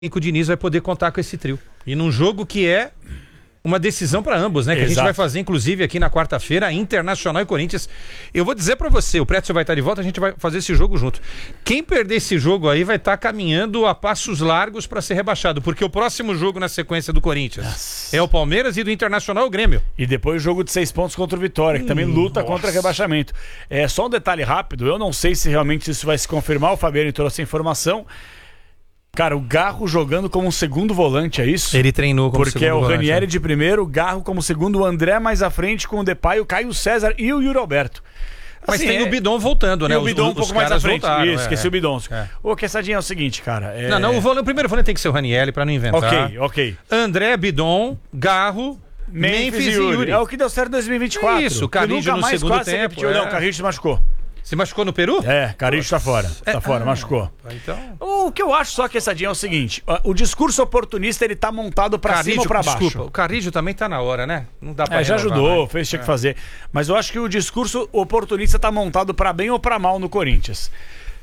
o Diniz vai poder contar com esse trio. E num jogo que é uma decisão para ambos, né? Que Exato. A gente vai fazer, inclusive, aqui na quarta-feira, Internacional e Corinthians. Eu vou dizer para você, o Prédio vai estar de volta, a gente vai fazer esse jogo junto. Quem perder esse jogo aí vai estar caminhando a passos largos para ser rebaixado, porque o próximo jogo na sequência do Corinthians é o Palmeiras e do Internacional o Grêmio. E depois o jogo de 6 pontos contra o Vitória, que também luta contra rebaixamento. É só um detalhe rápido, eu não sei se realmente isso vai se confirmar, o Fabiano trouxe a informação. Cara, o Garro jogando como um segundo volante, é isso? Ele treinou como segundo volante. Porque é o Ranieri de primeiro, o Garro como segundo, o André mais à frente com o Depay, o Caio César e o Yuri Alberto. Mas assim, tem o Bidon voltando, né? O Bidon um pouco mais à frente. Voltaram, isso, esqueci o Bidon. Ô, Quessadinha, é o seguinte, cara. O primeiro volante tem que ser o Ranieri pra não inventar. Ok. André, Bidon, Garro, Memphis e Yuri. É o que deu certo em 2024. Isso, o Carrillo no segundo tempo. Não, o Carrillo se machucou. Se machucou no Peru? Carrillo tá fora. Machucou. Então... O que eu acho só, Quessadinha, é o seguinte: o discurso oportunista, ele tá montado pra cima ou pra baixo. Desculpa, o Carrillo também tá na hora, né? Não dá pra já ajudou, fez o que tinha que fazer. Mas eu acho que o discurso oportunista tá montado pra bem ou pra mal no Corinthians.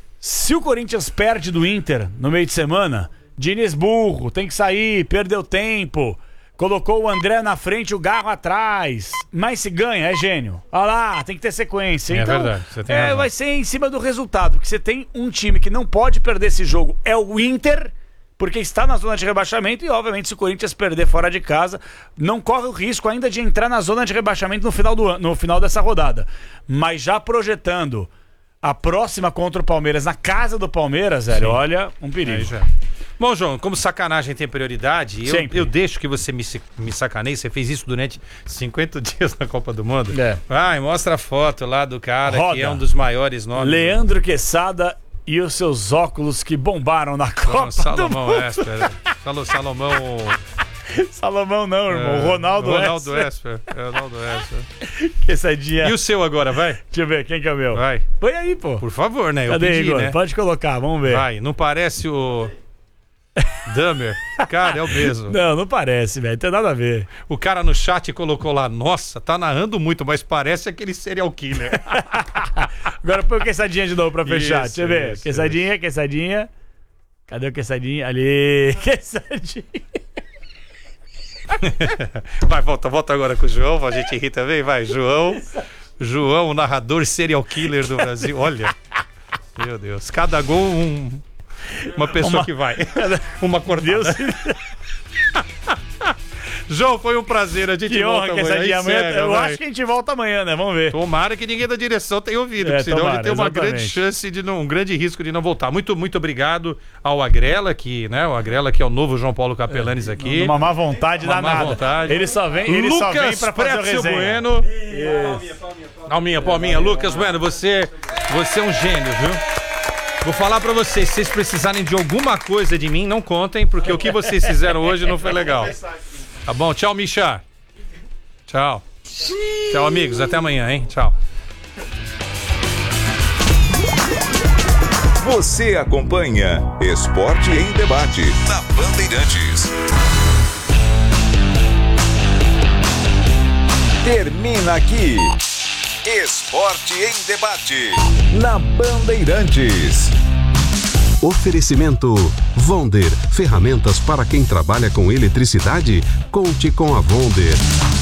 Se o Corinthians perde do Inter no meio de semana, Diniz burro, tem que sair, perdeu tempo. Colocou o André na frente, o Garro atrás. Mas se ganha, é gênio. Olha lá, tem que ter sequência. Então, é verdade, você tem razão. Vai ser em cima do resultado. Porque você tem um time que não pode perder esse jogo. É o Inter, porque está na zona de rebaixamento. E, obviamente, se o Corinthians perder fora de casa, não corre o risco ainda de entrar na zona de rebaixamento no final dessa rodada. Mas já projetando a próxima contra o Palmeiras, na casa do Palmeiras, velho, olha, um perigo. Bom, João, como sacanagem tem prioridade, eu deixo que você me sacaneie. Você fez isso durante 50 dias na Copa do Mundo. Vai, mostra a foto lá do cara que é um dos maiores nomes. Leandro Quesada e os seus óculos que bombaram na Copa do Mundo. Salomão... Salomão não, irmão. Ronaldo Esper. Quessadinha. E o seu agora, vai? Deixa eu ver, quem que é o meu? Vai. Põe aí, pô. Por favor, né? Cadê, Igor? Né? Pode colocar, vamos ver. Vai, não parece o... Dahmer, cara, é o mesmo. Não parece, velho, tem nada a ver. O cara no chat colocou lá, nossa, tá narrando muito, mas parece aquele serial killer. Agora põe o Quessadinha de novo pra fechar, deixa eu ver. Quessadinha. Cadê o Quessadinha? Ali, Quessadinha. Vai, volta agora com o João, pra gente rir também, vai, João, o narrador serial killer do Brasil, olha, meu Deus, cada gol uma pessoa que vai. Uma cortada. João, foi um prazer. A gente volta amanhã. Eu acho que a gente volta amanhã, né? Vamos ver. Tomara que ninguém da direção tenha ouvido, porque senão ele tem uma grande chance um grande risco de não voltar. Muito, muito obrigado ao Agrela, o Agrela que é o novo João Paulo Capelanes aqui. Uma má vontade danada. Ele só vem pra fazer o resenha. Bueno. Palminha. Lucas Bueno, você é um gênio, viu? Vou falar pra vocês, se vocês precisarem de alguma coisa de mim, não contem, porque o que vocês fizeram hoje não foi legal. Tá bom? Tchau, Misha. Tchau. Tchau, amigos. Até amanhã, hein? Tchau. Você acompanha Esporte em Debate na Bandeirantes. Termina aqui Esporte em Debate na Bandeirantes. Oferecimento Vonder, ferramentas para quem trabalha com eletricidade. Conte com a Vonder.